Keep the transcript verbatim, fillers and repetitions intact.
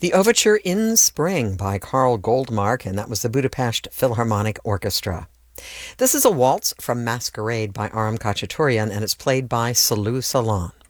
The Overture in Spring by Karl Goldmark, and that was the Budapest Philharmonic Orchestra. This is a waltz from Masquerade by Aram Khachaturian, and it's played by Salou Salon.